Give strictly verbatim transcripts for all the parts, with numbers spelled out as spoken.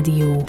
Rádió.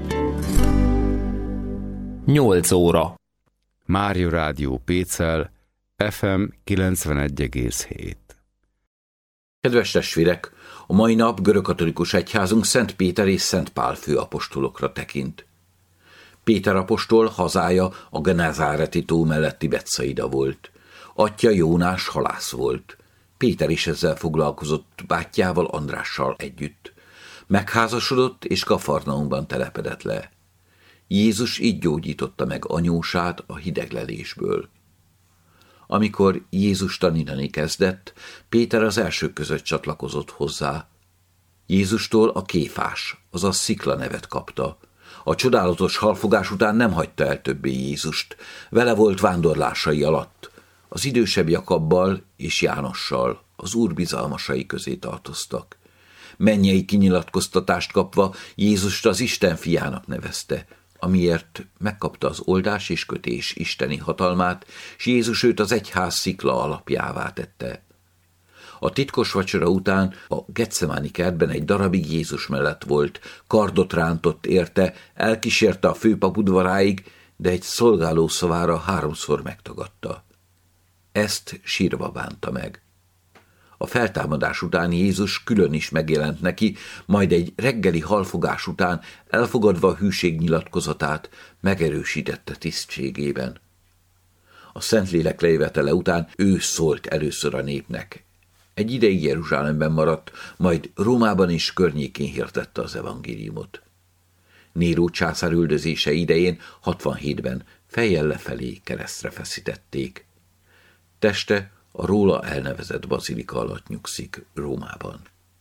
nyolc óra. Mária Rádió Pécel, ef em kilencvenegy egész hét. Kedves testvérek, a mai nap görögkatolikus egyházunk Szent Péter és Szent Pál főapostolokra tekint. Péter apostol hazája a Genezáreti tó melletti Betszaida volt. Atyja Jónás halász volt. Péter is ezzel foglalkozott bátyjával, Andrással együtt. Megházasodott és Kafarnaumban telepedett le. Jézus így gyógyította meg anyósát a hideglelésből. Amikor Jézus tanítani kezdett, Péter az elsők között csatlakozott hozzá. Jézustól a Kéfás, azaz Szikla nevet kapta. A csodálatos halfogás után nem hagyta el többé Jézust, vele volt vándorlásai alatt. Az idősebb Jakabbal és Jánossal, az Úr bizalmasai közé tartoztak. Mennyei kinyilatkoztatást kapva Jézust az Isten fiának nevezte, amiért megkapta az oldás és kötés isteni hatalmát, s Jézus őt az egyház szikla alapjává tette. A titkos vacsora után a Getsemáni kertben egy darabig Jézus mellett volt, kardot rántott érte, elkísérte a főpap udvaráig, de egy szolgáló szavára háromszor megtagadta. Ezt sírva bánta meg. A feltámadás után Jézus külön is megjelent neki, majd egy reggeli halfogás után elfogadva a hűség nyilatkozatát megerősítette tisztségében. A Szentlélek lejövetele után ő szólt először a népnek. Egy ideig Jeruzsálemben maradt, majd Rómában is környékén hirdette az evangéliumot. Néró császár üldözése idején hatvanhétben fejjel lefelé keresztre feszítették. Teste a róla elnevezett bazilika alatt nyugszik Rómában.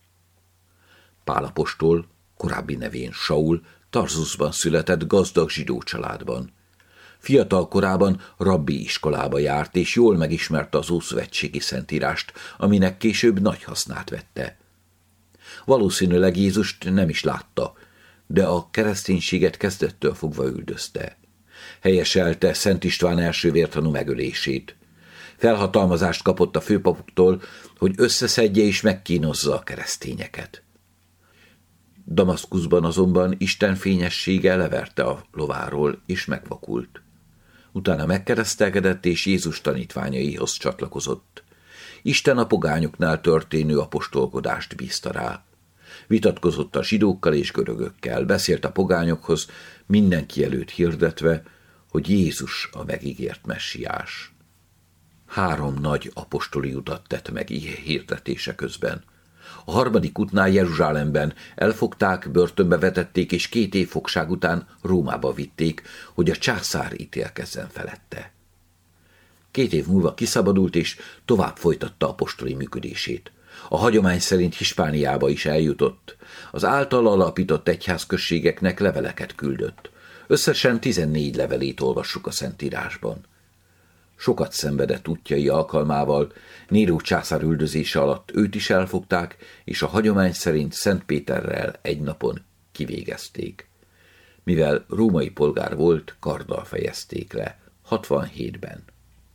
Pál apostol, korábbi nevén Saul, Tarzusban született gazdag zsidó családban. Fiatal korában rabbi iskolába járt, és jól megismerte az ószövetségi szentírást, aminek később nagy hasznát vette. Valószínűleg Jézust nem is látta, de a kereszténységet kezdettől fogva üldözte. Helyeselte Szent István első vértanú megölését. Felhatalmazást kapott a főpapoktól, hogy összeszedje és megkínozza a keresztényeket. Damaszkuszban azonban Isten fényessége leverte a lováról, és megvakult. Utána megkeresztelkedett, és Jézus tanítványaihoz csatlakozott. Isten a pogányoknál történő apostolkodást bízta rá. Vitatkozott a zsidókkal és görögökkel, beszélt a pogányokhoz, mindenki előtt hirdetve, hogy Jézus a megígért messiás. Három nagy apostoli utat tett meg ige hirdetése közben. A harmadik útnál Jeruzsálemben elfogták, börtönbe vetették, és két év fogság után Rómába vitték, hogy a császár ítélkezzen felette. Két év múlva kiszabadult, és tovább folytatta apostoli működését. A hagyomány szerint Hispániába is eljutott. Az által alapított egyházközségeknek leveleket küldött. Összesen tizennégy levelét olvassuk a Szentírásban. Sokat szenvedett útjai alkalmával, Néró császár üldözése alatt őt is elfogták, és a hagyomány szerint Szent Péterrel egy napon kivégezték. Mivel római polgár volt, karddal fejezték le, hatvanhétben.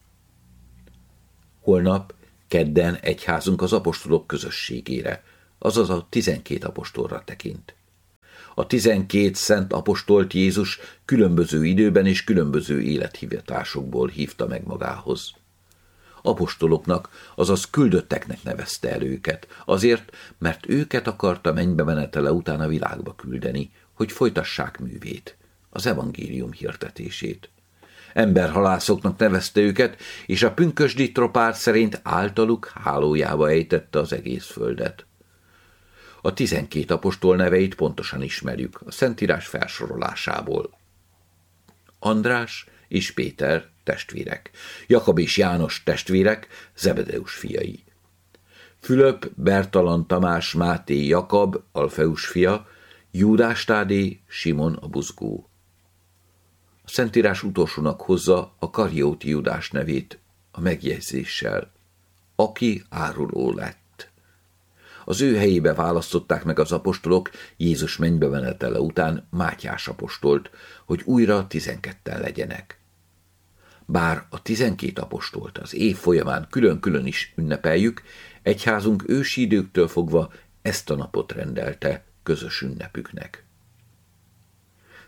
Holnap, kedden egyházunk az apostolok közösségére, azaz a tizenkét apostolra tekint. A tizenkét szent apostolt Jézus különböző időben és különböző élethivatásokból hívta meg magához. Apostoloknak, azaz küldötteknek nevezte el őket, azért, mert őket akarta mennybe menetele után a világba küldeni, hogy folytassák művét, az evangélium hirdetését. Emberhalászoknak nevezte őket, és a pünkösdi tropár szerint általuk hálójába ejtette az egész földet. A tizenkét apostol neveit pontosan ismerjük a Szentírás felsorolásából. András és Péter testvérek, Jakab és János testvérek, Zebedeus fiai. Fülöp, Bertalan, Tamás, Máté, Jakab, Alfeus fia, Júdás Tádé, Simon a buzgó. A Szentírás utolsónak hozza a Karióti Júdás nevét a megjegyzéssel, aki áruló lett. Az ő helyébe választották meg az apostolok Jézus mennybe menetele után Mátyás apostolt, hogy újra tizenketten legyenek. Bár a tizenkét apostolt az év folyamán külön-külön is ünnepeljük, egyházunk ősi időktől fogva ezt a napot rendelte közös ünnepüknek.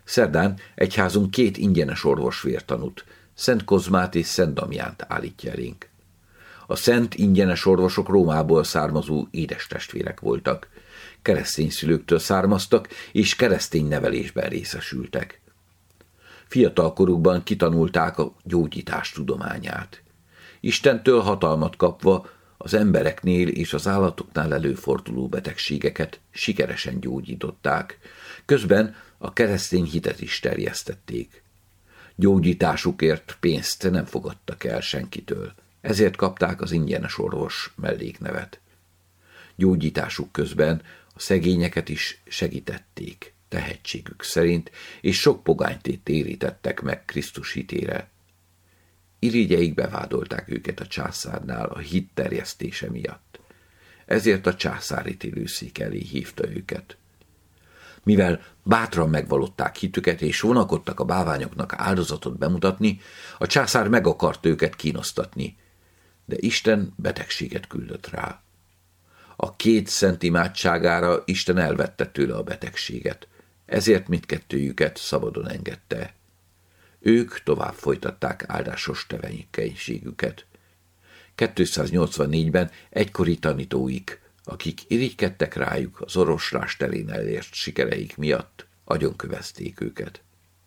Szerdán egyházunk két ingyenes orvosvértanút, Szent Kozmát és Szent Damjánt állítja elénk. A szent ingyenes orvosok Rómából származó édestestvérek voltak, keresztény szülőktől származtak, és keresztény nevelésben részesültek. Fiatal korukban kitanulták a gyógyítás tudományát. Istentől hatalmat kapva az embereknél és az állatoknál előforduló betegségeket sikeresen gyógyították, közben a keresztény hitet is terjesztették. Gyógyításukért pénzt nem fogadtak el senkitől, ezért kapták az ingyenes orvos melléknevet. Gyógyításuk közben a szegényeket is segítették, tehetségük szerint, és sok pogányt térítettek meg Krisztus hitére. Irigyeik bevádolták őket a császárnál a hit terjesztése miatt. Ezért a császárítélőszék elé hívta őket. Mivel bátran megvallották hitüket és vonakodtak a bálványoknak áldozatot bemutatni, a császár meg akart őket kínosztatni, de Isten betegséget küldött rá. A két szent imádságára Isten elvette tőle a betegséget, ezért mindkettőjüket szabadon engedte. Ők tovább folytatták áldásos tevékenységüket. kétszáznyolcvannégyben egykori tanítóik, akik irigykedtek rájuk az oroslás terén elért sikereik miatt, agyonkövezték őket.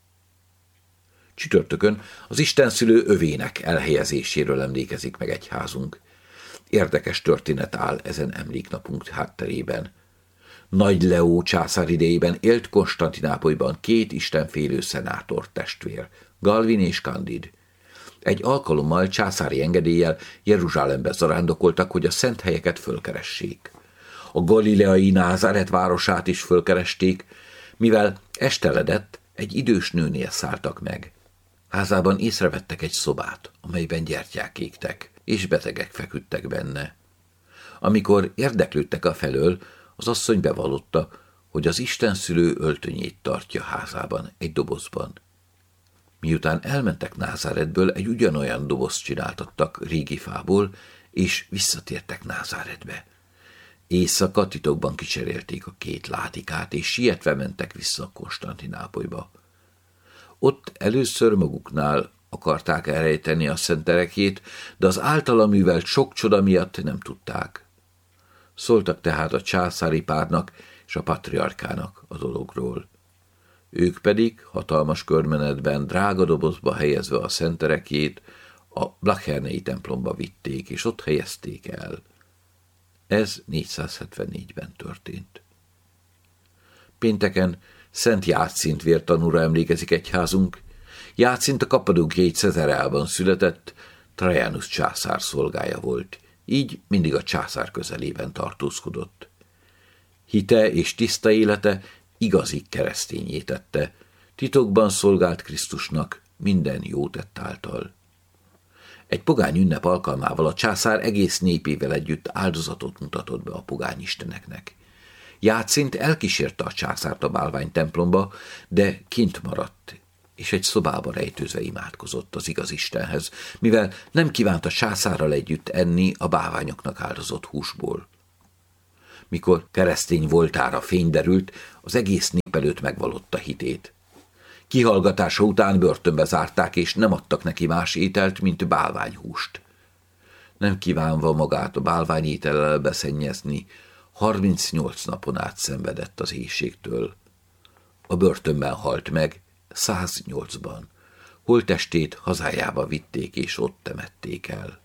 Csütörtökön az istenszülő övének elhelyezéséről emlékezik meg egyházunk. Érdekes történet áll ezen emléknapunk hátterében. Nagy Leó császár idejében élt Konstantinápolyban két istenfélő szenátor testvér, Galvin és Candid. Egy alkalommal császári engedéllyel Jeruzsálembe zarándokoltak, hogy a szent helyeket fölkeressék. A galileai Názáret városát is fölkeresték, mivel esteledett, egy idős nőnél szálltak meg. Házában észrevettek egy szobát, amelyben gyertyák égtek, és betegek feküdtek benne. Amikor érdeklődtek afelől, az asszony bevallotta, hogy az istenszülő öltönyét tartja házában, egy dobozban. Miután elmentek Názáretből, egy ugyanolyan dobozt csináltattak régi fából, és visszatértek Názáretbe. Éjszaka titokban kicserélték a két látikát, és sietve mentek vissza Konstantinápolyba. Ott először maguknál akarták elrejteni a szenterekét, de az általa művelt sok csoda miatt nem tudták. Szóltak tehát a császári párnak és a patriarkának a dologról. Ők pedig hatalmas körmenetben drága dobozba helyezve a szenterekét a Blachernei templomba vitték, és ott helyezték el. Ez négyszázhetvennégyben történt. Pénteken Szent Játszint vértanúra emlékezik egyházunk. Játszint a kappadókiai Cezareában született, Trajanus császár szolgája volt, így mindig a császár közelében tartózkodott. Hite és tiszta élete igazi keresztényé tette, titokban szolgált Krisztusnak minden jó tett által. Egy pogány ünnep alkalmával a császár egész népével együtt áldozatot mutatott be a pogány isteneknek. Játszint elkísérte a császárt a bálvány templomba, de kint maradt, és egy szobába rejtőzve imádkozott az igaz Istenhez, mivel nem kívánt a császárral együtt enni a bálványoknak áldozott húsból. Mikor keresztény voltára fény derült, az egész nép előtt megvallotta hitét. Kihallgatása után börtönbe zárták, és nem adtak neki más ételt, mint bálványhúst. Nem kívánva magát a bálványétellel beszennyezni, harmincnyolc napon át szenvedett az éhségtől. A börtönben halt meg, száznyolcban. Holttestét hazájába vitték, és ott temették el.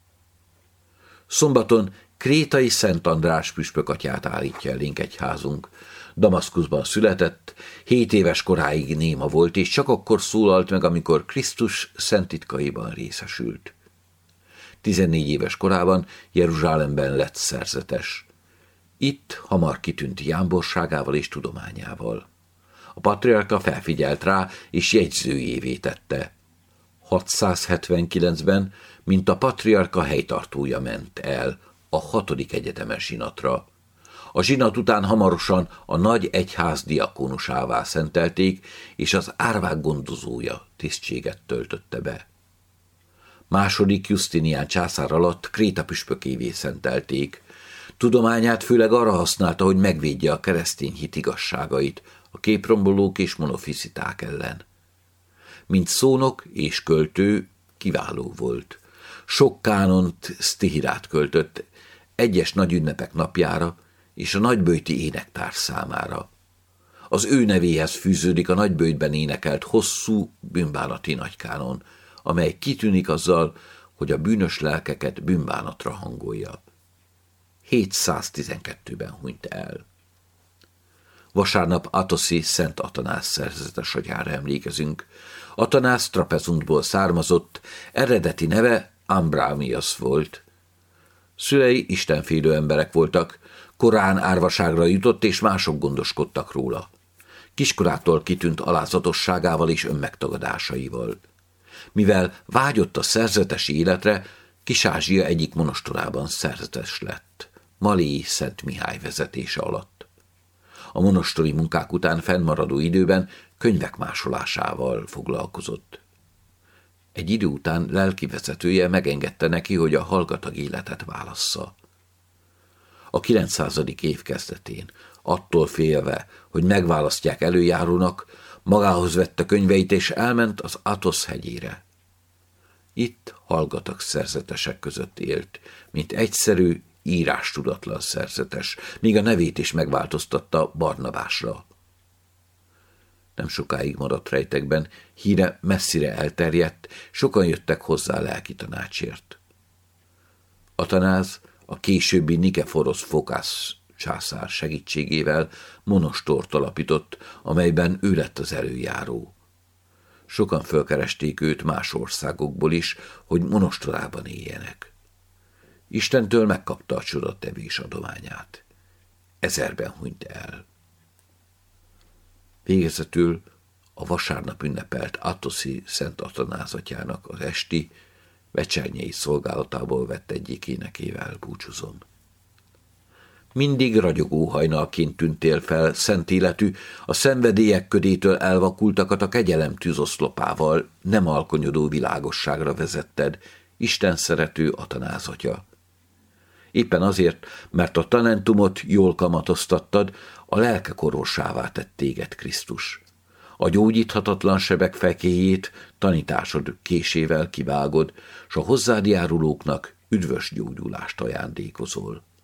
Szombaton krétai Szent András püspök atyát állítja elénk egyházunk. Damaszkuszban született, hét éves koráig néma volt, és csak akkor szólalt meg, amikor Krisztus szent titkaiban részesült. Tizennégy éves korában Jeruzsálemben lett szerzetes. Itt hamar kitűnt jámborságával és tudományával. A patriarka felfigyelt rá, és jegyzőjévé tette. hatszázhetvenkilencben, mint a patriarka helytartója ment el a hatodik egyetemes zsinatra. A zsinat után hamarosan a nagy egyház diakónusává szentelték, és az árvák gondozója tisztséget töltötte be. Második Justinián császár alatt Kréta püspökévé szentelték. Tudományát főleg arra használta, hogy megvédje a keresztény hit igazságait a képrombolók és monofiziták ellen. Mint szónok és költő kiváló volt. Sok kánont, sztihirát költött egyes nagy ünnepek napjára és a nagyböjti énektár számára. Az ő nevéhez fűződik a nagyböjtben énekelt hosszú bűnbánati nagykánon, amely kitűnik azzal, hogy a bűnös lelkeket bűnbánatra hangolja. hétszáztizenkettőben hunyt el. Vasárnap Atoszi Szent Atanász szerzetes atyára emlékezünk. Atanász Trapezuntból származott, eredeti neve Ambramias volt. Szülei istenfélő emberek voltak, korán árvaságra jutott, és mások gondoskodtak róla. Kiskorától kitűnt alázatosságával és önmegtagadásaival. Mivel vágyott a szerzetesi életre, Kis-Ázsia egyik monostorában szerzetes lett, Malii Szent Mihály vezetése alatt. A monostori munkák után fennmaradó időben könyvek másolásával foglalkozott. Egy idő után lelkivezetője megengedte neki, hogy a hallgatag életet válassza. A kilencszázadik év kezdetén, attól félve, hogy megválasztják előjárónak, magához vette könyveit és elment az Atosz hegyére. Itt hallgatag szerzetesek között élt, mint egyszerű, írástudatlan szerzetes, míg a nevét is megváltoztatta Barnabásra. Nem sokáig maradt rejtekben, híre messzire elterjedt, sokan jöttek hozzá lelki tanácsért. Atanáz a későbbi Nikeforosz Fokász császár segítségével monostort alapított, amelyben ő lett az előjáró. Sokan fölkeresték őt más országokból is, hogy monostorában éljenek. Istentől megkapta a csodatevés adományát. Ezerben hunyt el. Végezetül a vasárnap ünnepelt Atoszi Szent Atanáz atyának az esti vecsernyei szolgálatából vett egyik énekével búcsúzom. Mindig ragyogó hajnalként tűntél fel, szent életű, a szenvedélyek ködétől elvakultakat a kegyelem tűzoszlopával nem alkonyodó világosságra vezetted, Isten szerető Atanáz atya. Éppen azért, mert a talentumot jól kamatoztattad, a lelkek orvosává tett téged Krisztus. A gyógyíthatatlan sebek fekéjét tanításod késével kivágod, s a hozzád járulóknak üdvös gyógyulást ajándékozol.